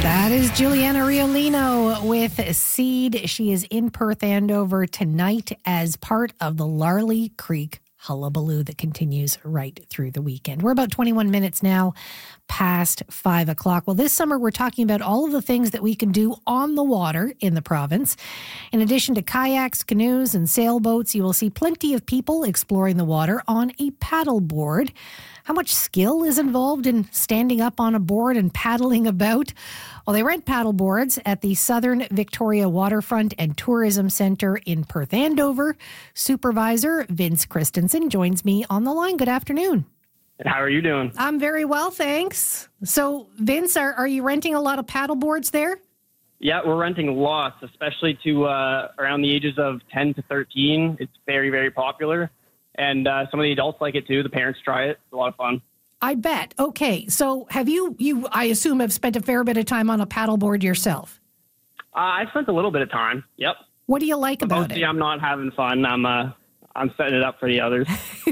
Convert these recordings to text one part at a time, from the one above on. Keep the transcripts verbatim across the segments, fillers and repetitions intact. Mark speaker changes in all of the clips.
Speaker 1: That is Juliana Riolino with Seed. She is in Perth Andover tonight as part of the Larley Creek Hullabaloo that continues right through the weekend. We're about twenty-one minutes now past five o'clock. Well, this summer we're talking about all of the things that we can do on the water in the province. In addition to kayaks, canoes, and sailboats, you will see plenty of people exploring the water on a paddleboard. How much skill is involved in standing up on a board and paddling about? Well, they rent paddleboards at the Southern Victoria Waterfront and Tourism Centre in Perth Andover. Supervisor Vince Christensen joins me on the line. Good afternoon.
Speaker 2: How are you doing?
Speaker 1: I'm very well, thanks. So, Vince, are, are you renting a lot of paddleboards there?
Speaker 2: Yeah, we're renting lots, especially to uh, around the ages of ten to thirteen. It's very, very popular. And uh, some of the adults like it too. The parents try it. It's a lot of fun.
Speaker 1: I bet. Okay. So have you, you I assume, have spent a fair bit of time on a paddleboard yourself?
Speaker 2: Uh, I spent a little bit of time. Yep.
Speaker 1: What do you like
Speaker 2: but
Speaker 1: about
Speaker 2: mostly
Speaker 1: it?
Speaker 2: I'm not having fun. I'm uh, I'm setting it up for the others.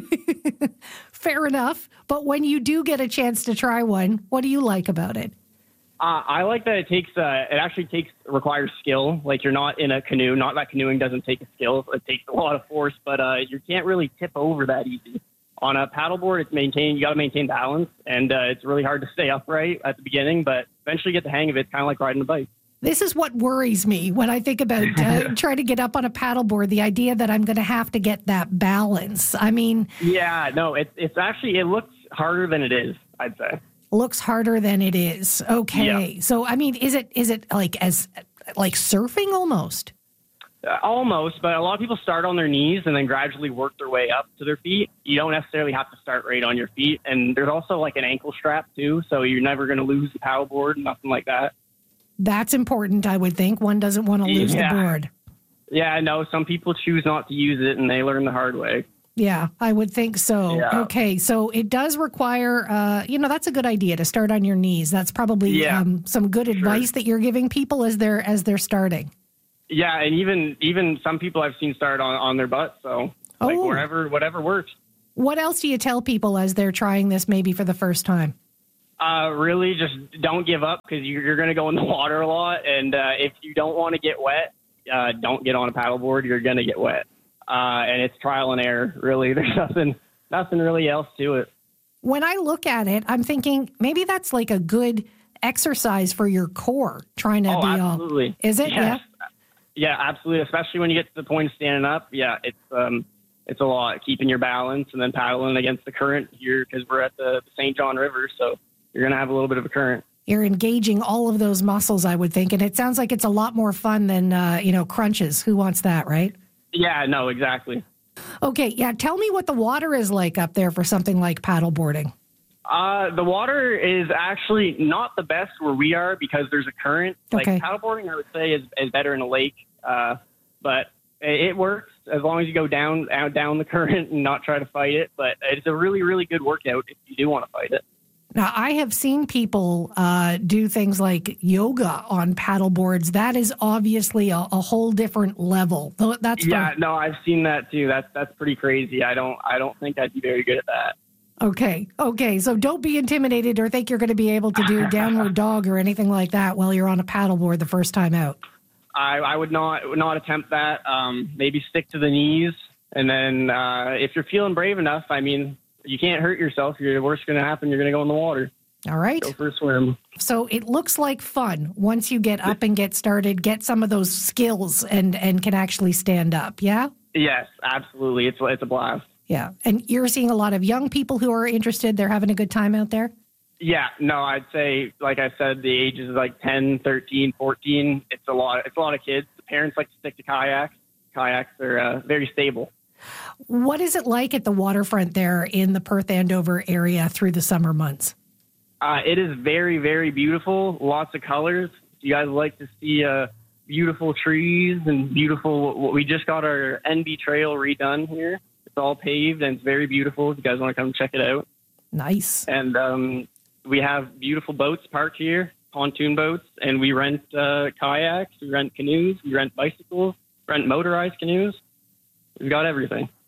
Speaker 1: Fair enough. But when you do get a chance to try one, what do you like about it?
Speaker 2: Uh, I like that it takes, uh, it actually takes, requires skill. Like you're not in a canoe. Not that canoeing doesn't take a skill. It takes a lot of force, but uh, you can't really tip over that easy. On a paddleboard, it's maintained, you got to maintain balance, and uh, it's really hard to stay upright at the beginning, but eventually you get the hang of it. It's kind of like riding a bike.
Speaker 1: This is what worries me when I think about uh, trying to get up on a paddleboard, the idea that I'm going to have to get that balance. I mean...
Speaker 2: Yeah, no, it's it's actually, it looks harder than it is, I'd say.
Speaker 1: Looks harder than it is. Okay.
Speaker 2: Yeah.
Speaker 1: So, I mean, is it is it like as like surfing almost?
Speaker 2: Uh, almost, but a lot of people start on their knees and then gradually work their way up to their feet. You don't necessarily have to start right on your feet. And there's also like an ankle strap too, so you're never going to lose the paddleboard, nothing like that.
Speaker 1: That's important, I would think. One doesn't want to lose
Speaker 2: yeah.
Speaker 1: the board.
Speaker 2: Yeah, I know. Some people choose not to use it and they learn the hard way.
Speaker 1: Yeah, I would think so.
Speaker 2: Yeah.
Speaker 1: Okay, so it does require, uh, you know, that's a good idea to start on your knees. That's probably
Speaker 2: yeah,
Speaker 1: um, some good
Speaker 2: sure.
Speaker 1: advice that you're giving people as they're as they're starting.
Speaker 2: Yeah, and even even some people I've seen start on, on their butt. So like
Speaker 1: oh.
Speaker 2: wherever, whatever works.
Speaker 1: What else do you tell people as they're trying this maybe for the first time?
Speaker 2: Uh, really, just don't give up because you're, you're going to go in the water a lot. And uh, if you don't want to get wet, uh, don't get on a paddleboard. You're going to get wet. Uh, and it's trial and error, really. There's nothing, nothing really else to it.
Speaker 1: When I look at it, I'm thinking maybe that's like a good exercise for your core, trying to
Speaker 2: oh,
Speaker 1: be
Speaker 2: absolutely.
Speaker 1: all... Is it?
Speaker 2: Yes. Yeah. Yeah, absolutely. Especially when you get to the point of standing up. Yeah, it's um, it's a lot. Keeping your balance and then paddling against the current here because we're at the, the Saint John River, so you're going to have a little bit of a current.
Speaker 1: You're engaging all of those muscles, I would think, and it sounds like it's a lot more fun than, uh, you know, crunches. Who wants that, right?
Speaker 2: Yeah, no, exactly.
Speaker 1: Okay, yeah. Tell me what the water is like up there for something like paddleboarding.
Speaker 2: Uh, the water is actually not the best where we are because there's a current.
Speaker 1: Okay.
Speaker 2: Like paddleboarding, I would say, is, is better in a lake, uh, but it, it works as long as you go down out, down the current and not try to fight it. But it's a really, really good workout if you do want to fight it.
Speaker 1: Now, I have seen people uh, do things like yoga on paddleboards. That is obviously a, a whole different level. That's
Speaker 2: yeah,
Speaker 1: for...
Speaker 2: no, I've seen that too. That's that's pretty crazy. I don't I don't think I'd be very good at that.
Speaker 1: Okay, okay. So don't be intimidated or think you're going to be able to do downward dog or anything like that while you're on a paddleboard the first time out.
Speaker 2: I, I would not would not attempt that. Um, maybe stick to the knees, and then uh, if you're feeling brave enough, I mean. You can't hurt yourself. You're, the worst going to happen, you're going to go in the water.
Speaker 1: All right.
Speaker 2: Go for a swim.
Speaker 1: So it looks like fun once you get up and get started, get some of those skills and, and can actually stand up, yeah?
Speaker 2: Yes, absolutely. It's, it's a blast.
Speaker 1: Yeah. And you're seeing a lot of young people who are interested. They're having a good time out there?
Speaker 2: Yeah. No, I'd say, like I said, the ages is like ten, thirteen, fourteen. It's a lot. It's a lot of kids. The parents like to stick to kayaks. Kayaks are uh, very stable.
Speaker 1: What is it like at the waterfront there in the Perth Andover area through the summer months?
Speaker 2: Uh, it is very, very beautiful. Lots of colors. If you guys like to see uh, beautiful trees and beautiful, we just got our N B trail redone here. It's all paved and it's very beautiful. If you guys want to come check it out.
Speaker 1: Nice.
Speaker 2: And um, we have beautiful boats parked here, pontoon boats, and we rent uh, kayaks, we rent canoes, we rent bicycles, rent motorized canoes. We've got everything.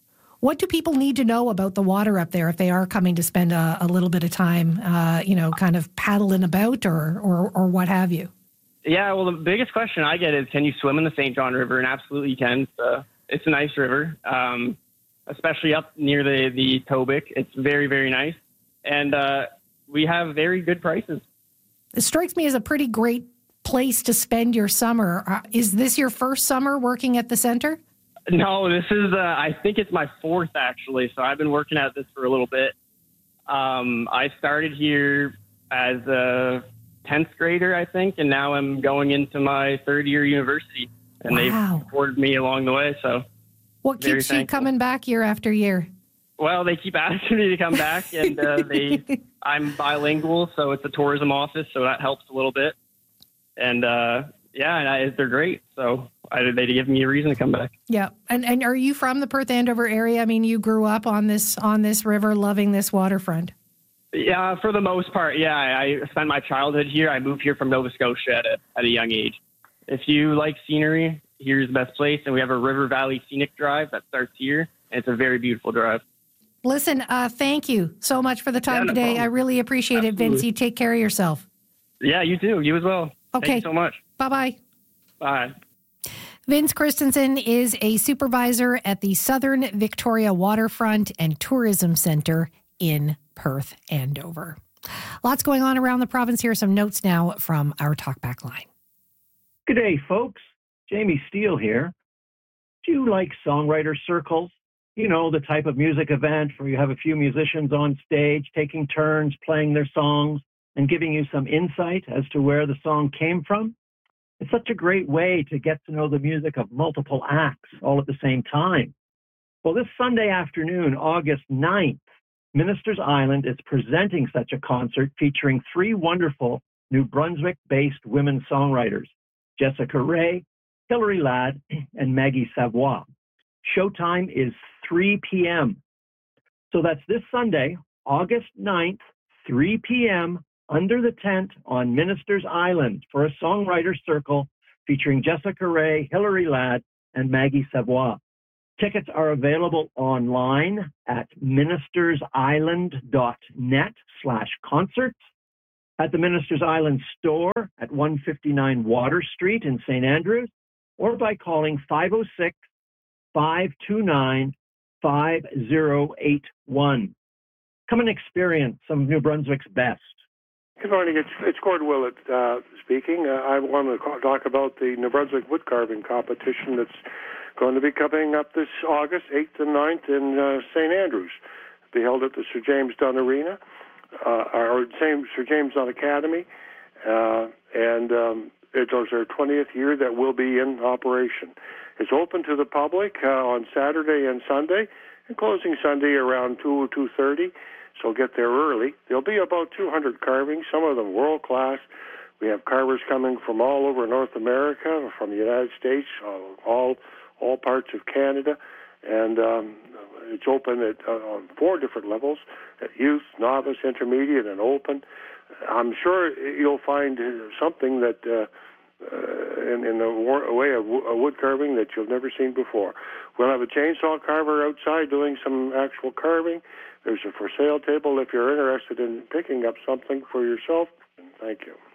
Speaker 1: What do people need to know about the water up there if they are coming to spend a, a little bit of time, uh, you know, kind of paddling about or, or, or what have you?
Speaker 2: Yeah, well, the biggest question I get is, can you swim in the Saint John River? And absolutely you can. It's a, it's a nice river, um, especially up near the, the Tobic. It's very, very nice. And uh, we have very good prices.
Speaker 1: It strikes me as a pretty great place to spend your summer. Uh, is this your first summer working at the center?
Speaker 2: No, this is, uh, I think it's my fourth, actually. So I've been working at this for a little bit. Um, I started here as a tenth grader, I think, and now I'm going into my third year university. And
Speaker 1: wow.
Speaker 2: They've supported me along the way. So
Speaker 1: what keeps you
Speaker 2: thankful.
Speaker 1: coming back year after year? Well,
Speaker 2: they keep asking me to come back, and uh, they I'm bilingual, so it's a tourism office, so that helps a little bit. And, uh, yeah, and I, they're great. So I, they give me a reason to come back.
Speaker 1: Yeah. And and are you from the Perth Andover area? I mean, you grew up on this on this river, loving this waterfront.
Speaker 2: Yeah, for the most part. Yeah, I spent my childhood here. I moved here from Nova Scotia at a, at a young age. If you like scenery, here's the best place. And we have a River Valley Scenic Drive that starts here. And it's a very beautiful drive.
Speaker 1: Listen, uh, thank you so much for the time yeah, no today. Problem. I really appreciate Absolutely. it, Vince. You take care of yourself.
Speaker 2: Yeah, you too. You as well.
Speaker 1: Okay.
Speaker 2: Thank you so much.
Speaker 1: Bye-bye.
Speaker 2: Bye.
Speaker 1: Vince Christensen is a supervisor at the Southern Victoria Waterfront and Tourism Centre in Perth Andover. Lots going on around the province. Here are some notes now from our Talkback line.
Speaker 3: Good day, folks. Jamie Steele here. Do you like songwriter circles? You know, the type of music event where you have a few musicians on stage taking turns playing their songs and giving you some insight as to where the song came from. It's such a great way to get to know the music of multiple acts all at the same time. Well, this Sunday afternoon, August ninth, Ministers Island is presenting such a concert featuring three wonderful New Brunswick-based women songwriters, Jessica Ray, Hilary Ladd, and Maggie Savoie. Showtime is three p.m. So that's this Sunday, August ninth, three p.m., under the tent on Ministers Island for a songwriter circle featuring Jessica Ray, Hilary Ladd, and Maggie Savoie. Tickets are available online at ministersisland.net slash concerts, at the Ministers Island store at one fifty-nine Water Street in Saint Andrews, or by calling five oh six, five two nine, five oh eight one. Come and experience some of New Brunswick's best.
Speaker 4: Good morning. It's, it's Gord Willett uh, speaking. Uh, I want to talk about the New Brunswick wood carving competition that's going to be coming up this August eighth and ninth in uh, Saint Andrews. It'll be held at the Sir James Dunn Arena, uh, or same Sir James Dunn Academy, uh, and um, it was our twentieth year that will be in operation. It's open to the public uh, on Saturday and Sunday, and closing Sunday around two or two thirty. So get there early. There'll be about two hundred carvings, some of them world-class. We have carvers coming from all over North America, from the United States, all all parts of Canada, and um, it's open at uh, on four different levels, at youth, novice, intermediate, and open. I'm sure you'll find something that uh, uh, in, in a, war- a way of w- a wood carving that you've never seen before. We'll have a chainsaw carver outside doing some actual carving. There's a for sale table if you're interested in picking up something for yourself. Thank you.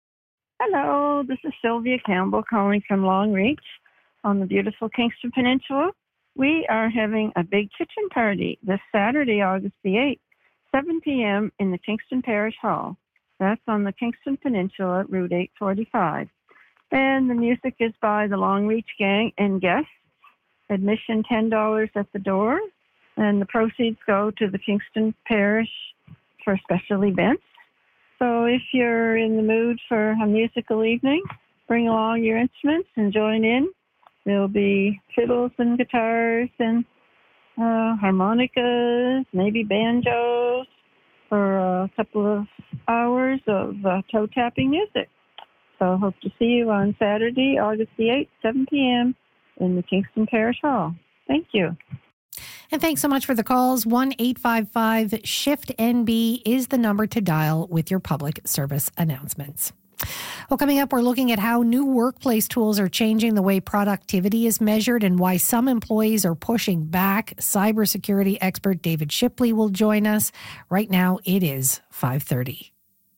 Speaker 5: Hello, this is Sylvia Campbell calling from Long Reach on the beautiful Kingston Peninsula. We are having a big kitchen party this Saturday, August the eighth, seven p.m. in the Kingston Parish Hall. That's on the Kingston Peninsula, Route eight forty-five. And the music is by the Long Reach Gang and guests. Admission ten dollars at the door. And the proceeds go to the Kingston Parish for special events. So if you're in the mood for a musical evening, bring along your instruments and join in. There'll be fiddles and guitars and uh, harmonicas, maybe banjos, for a couple of hours of uh, toe-tapping music. So hope to see you on Saturday, August the eighth, seven p.m. in the Kingston Parish Hall. Thank you.
Speaker 1: And thanks so much for the calls. one eight five five shift N B is the number to dial with your public service announcements. Well, coming up, we're looking at how new workplace tools are changing the way productivity is measured and why some employees are pushing back. Cybersecurity expert David Shipley will join us. Right now, it is five thirty.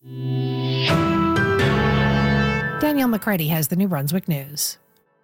Speaker 1: Danielle McCready has the New Brunswick News.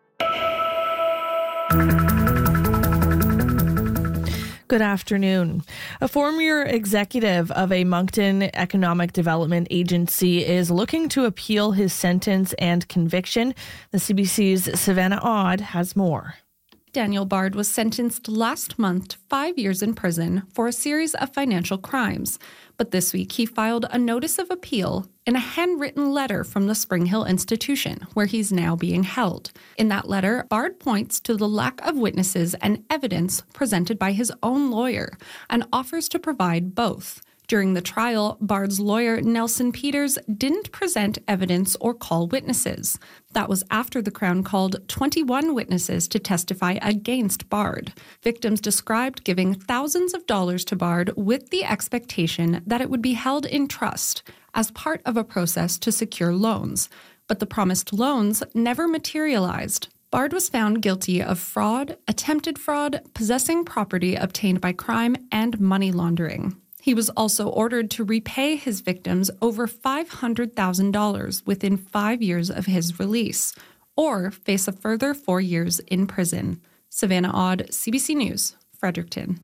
Speaker 6: Good afternoon. A former executive of a Moncton Economic Development Agency is looking to appeal his sentence and conviction. The C B C's Savannah Odd has more.
Speaker 7: Daniel Bard was sentenced last month to five years in prison for a series of financial crimes. But this week he filed a notice of appeal in a handwritten letter from the Spring Hill Institution, where he's now being held. In that letter, Bard points to the lack of witnesses and evidence presented by his own lawyer and offers to provide both. During the trial, Bard's lawyer, Nelson Peters, didn't present evidence or call witnesses. That was after the Crown called twenty-one witnesses to testify against Bard. Victims described giving thousands of dollars to Bard with the expectation that it would be held in trust as part of a process to secure loans. But the promised loans never materialized. Bard was found guilty of fraud, attempted fraud, possessing property obtained by crime, and money laundering. He was also ordered to repay his victims over five hundred thousand dollars within five years of his release, or face a further four years in prison. Savannah Odd, C B C News, Fredericton.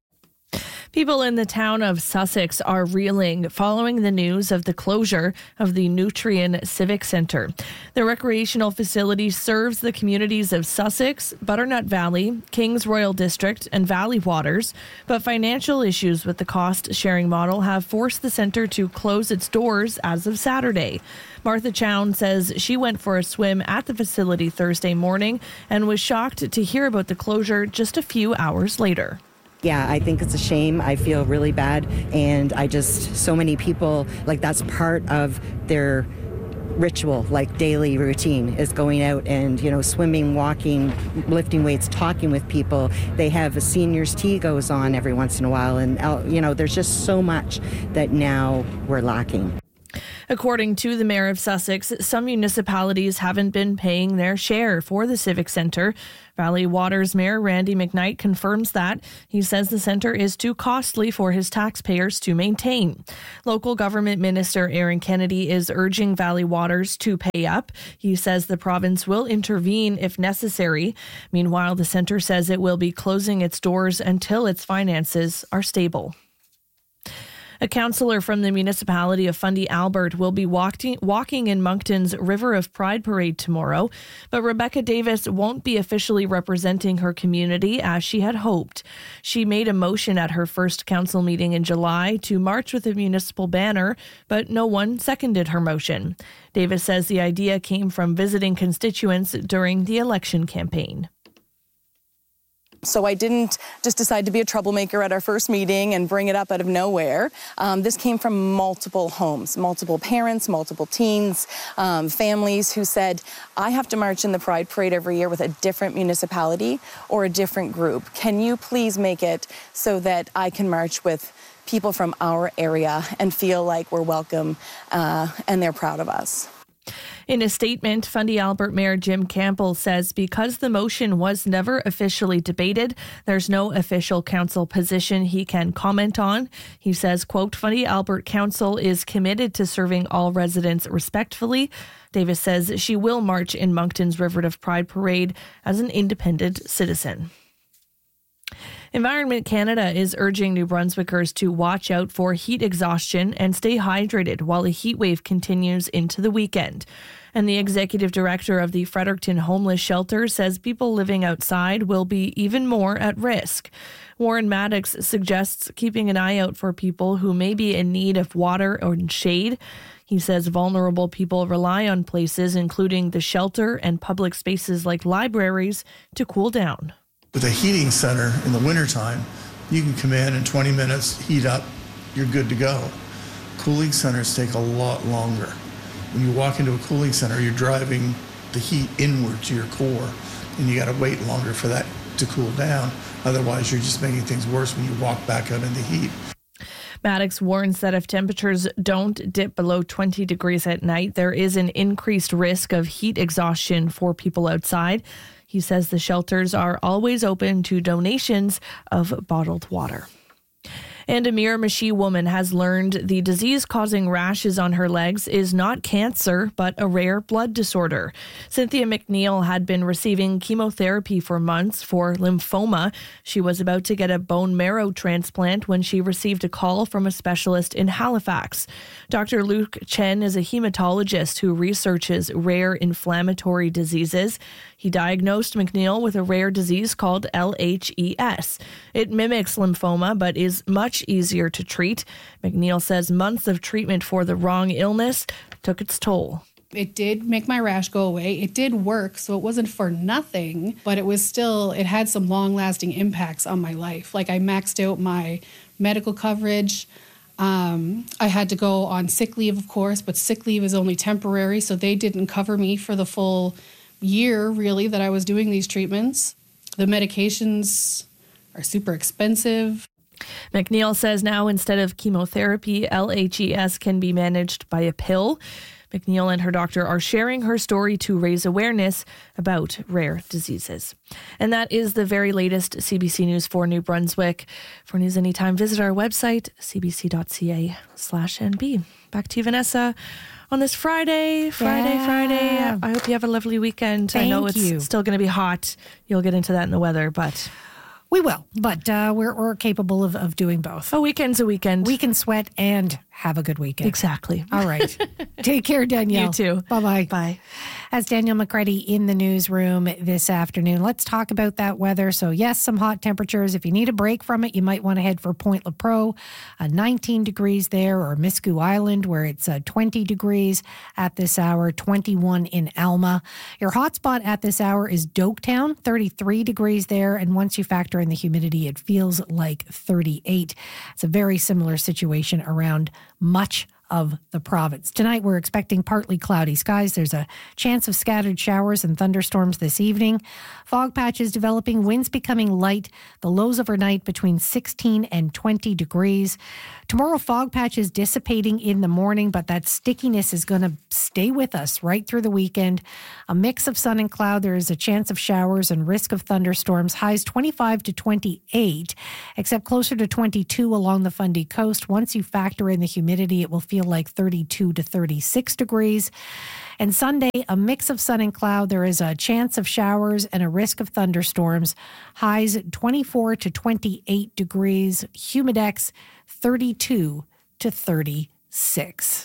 Speaker 6: People in the town of Sussex are reeling following the news of the closure of the Nutrien Civic Centre. The recreational facility serves the communities of Sussex, Butternut Valley, Kings Royal District, and Valley Waters, but financial issues with the cost-sharing model have forced the centre to close its doors as of Saturday. Martha Chown says she went for a swim at the facility Thursday morning and was shocked to hear about the closure just a few hours later.
Speaker 8: Yeah, I think it's a shame. I feel really bad. And I just, so many people, like that's part of their ritual, like daily routine, is going out and, you know, swimming, walking, lifting weights, talking with people. They have a seniors tea goes on every once in a while. And, you know, there's just so much that now we're lacking.
Speaker 6: According to the mayor of Sussex, some municipalities haven't been paying their share for the Civic Centre. Valley Waters Mayor Randy McKnight confirms that. He says the centre is too costly for his taxpayers to maintain. Local government minister Aaron Kennedy is urging Valley Waters to pay up. He says the province will intervene if necessary. Meanwhile, the centre says it will be closing its doors until its finances are stable. A councillor from the municipality of Fundy Albert will be walking, walking in Moncton's River of Pride parade tomorrow, but Rebecca Davis won't be officially representing her community as she had hoped. She made a motion at her first council meeting in July to march with a municipal banner, but no one seconded her motion. Davis says the idea came from visiting constituents during the election campaign.
Speaker 9: So I didn't just decide to be a troublemaker at our first meeting and bring it up out of nowhere. Um, this came from multiple homes, multiple parents, multiple teens, um, families who said, I have to march in the Pride Parade every year with a different municipality or a different group. Can you please make it so that I can march with people from our area and feel like we're welcome uh, and they're proud of us?
Speaker 6: In a statement, Fundy Albert Mayor Jim Campbell says because the motion was never officially debated, there's no official council position he can comment on. He says, quote, Fundy Albert Council is committed to serving all residents respectfully. Davis says she will march in Moncton's River of Pride parade as an independent citizen. Environment Canada is urging New Brunswickers to watch out for heat exhaustion and stay hydrated while a heat wave continues into the weekend. And the executive director of the Fredericton Homeless Shelter says people living outside will be even more at risk. Warren Maddox suggests keeping an eye out for people who may be in need of water or shade. He says vulnerable people rely on places, including the shelter and public spaces like libraries, to cool down.
Speaker 10: With a heating center in the wintertime, you can come in in twenty minutes, heat up, you're good to go. Cooling centers take a lot longer. When you walk into a cooling center, you're driving the heat inward to your core, and you got to wait longer for that to cool down. Otherwise, you're just making things worse when you walk back out in the heat.
Speaker 6: Maddox warns that if temperatures don't dip below twenty degrees at night, there is an increased risk of heat exhaustion for people outside. He says the shelters are always open to donations of bottled water. And a Miramichi woman has learned the disease-causing rashes on her legs is not cancer, but a rare blood disorder. Cynthia McNeil had been receiving chemotherapy for months for lymphoma. She was about to get a bone marrow transplant when she received a call from a specialist in Halifax. Doctor Luke Chen is a hematologist who researches rare inflammatory diseases. He diagnosed McNeil with a rare disease called L H E S. It mimics lymphoma, but is much easier to treat. McNeil says months of treatment for the wrong illness took its toll.
Speaker 11: It did make my rash go away. It did work, so it wasn't for nothing, but it was still, it had some long-lasting impacts on my life. Like I maxed out my medical coverage. Um, I had to go on sick leave, of course, but sick leave is only temporary, so they didn't cover me for the full year, really, that I was doing these treatments. The medications are super expensive.
Speaker 6: McNeil says now instead of chemotherapy, L H E S can be managed by a pill. McNeil and her doctor are sharing her story to raise awareness about rare diseases. And that is the very latest C B C News for New Brunswick. For news anytime, visit our website, c b c dot c a slash n b. Back to you, Vanessa. On this Friday, Friday,
Speaker 1: yeah.
Speaker 6: Friday. I hope you have a lovely weekend.
Speaker 1: Thank
Speaker 6: I know it's
Speaker 1: you.
Speaker 6: still going to be hot. You'll get into that in the weather, but
Speaker 1: we will. But uh, we're we're capable of, of doing both.
Speaker 6: A weekend's a weekend.
Speaker 1: We can sweat and have a good weekend.
Speaker 6: Exactly.
Speaker 1: All right. Take care, Danielle.
Speaker 6: You too.
Speaker 1: Bye-bye.
Speaker 6: Bye.
Speaker 1: That's Danielle McCready in the newsroom this afternoon. Let's talk about that weather. So, yes, some hot temperatures. If you need a break from it, you might want to head for Point Lepreau, uh, nineteen degrees there, or Miscou Island, where it's uh, twenty degrees at this hour, twenty-one in Alma. Your hotspot at this hour is Doketown, thirty-three degrees there. And once you factor in the humidity, it feels like thirty-eight. It's a very similar situation around much of the province. Tonight, we're expecting partly cloudy skies. There's a chance of scattered showers and thunderstorms this evening. Fog patches developing, winds becoming light. The lows overnight between sixteen and twenty degrees. Tomorrow, fog patches dissipating in the morning, but that stickiness is going to stay with us right through the weekend. A mix of sun and cloud. There is a chance of showers and risk of thunderstorms. Highs twenty-five to twenty-eight, except closer to twenty-two along the Fundy coast. Once you factor in the humidity, it will feel like thirty-two to thirty-six degrees. And Sunday, a mix of sun and cloud. There is a chance of showers and a risk of thunderstorms. Highs twenty-four to twenty-eight degrees. Humidex thirty-two to thirty-six.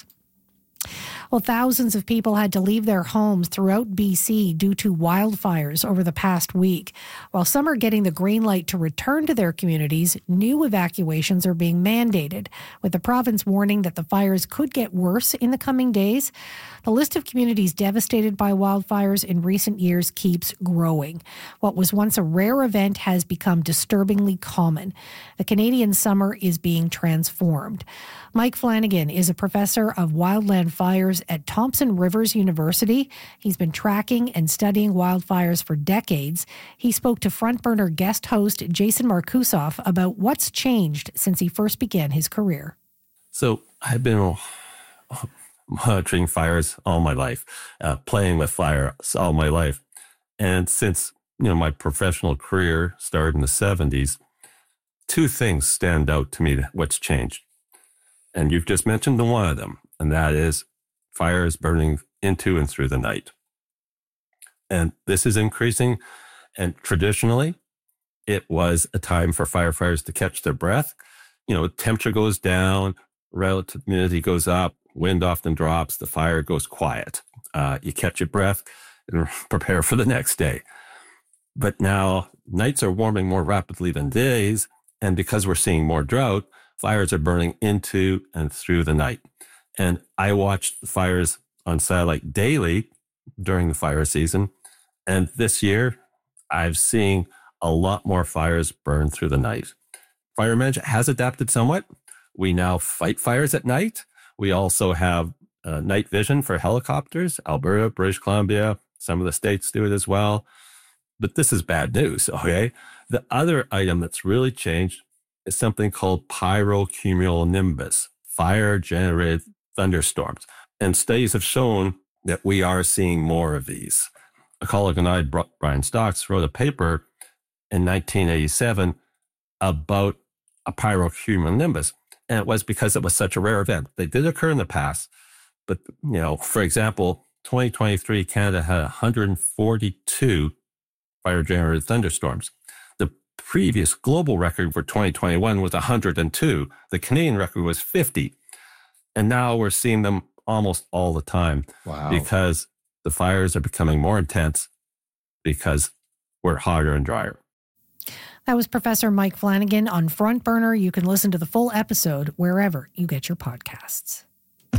Speaker 1: Well, thousands of people had to leave their homes throughout B C due to wildfires over the past week. While some are getting the green light to return to their communities, new evacuations are being mandated, with the province warning that the fires could get worse in the coming days. The list of communities devastated by wildfires in recent years keeps growing. What was once a rare event has become disturbingly common. The Canadian summer is being transformed. Mike Flanagan is a professor of wildland fires at Thompson Rivers University. He's been tracking and studying wildfires for decades. He spoke to Front Burner guest host Jason Markusoff about what's changed since he first began his career.
Speaker 12: So I've been monitoring fires all my life, uh, playing with fires all my life. And since, you know, my professional career started in the seventies, two things stand out to me what's changed. And you've just mentioned the one of them, and that is fires burning into and through the night. And this is increasing. And traditionally, it was a time for firefighters to catch their breath. You know, temperature goes down, relative humidity goes up, wind often drops, the fire goes quiet. Uh, you catch your breath and prepare for the next day. But now nights are warming more rapidly than days. And because we're seeing more drought, fires are burning into and through the night. And I watched the fires on satellite daily during the fire season. And this year, I've seen a lot more fires burn through the night. Fire management has adapted somewhat. We now fight fires at night. We also have uh, night vision for helicopters. Alberta, British Columbia, some of the states do it as well. But this is bad news, okay? The other item that's really changed is something called pyrocumulonimbus, fire-generated thunderstorms. And studies have shown that we are seeing more of these. A colleague and I, Brian Stocks, wrote a paper in nineteen eighty-seven about a pyrocumulonimbus. And it was because it was such a rare event. They did occur in the past, but, you know, for example, twenty twenty-three, Canada had one hundred forty-two fire-generated thunderstorms. The previous global record for twenty twenty-one was one hundred two. The Canadian record was fifty. And now we're seeing them almost all the time.
Speaker 13: Wow.
Speaker 12: Because the fires are becoming more intense because we're hotter and drier.
Speaker 1: That was Professor Mike Flanagan on Front Burner. You can listen to the full episode wherever you get your podcasts.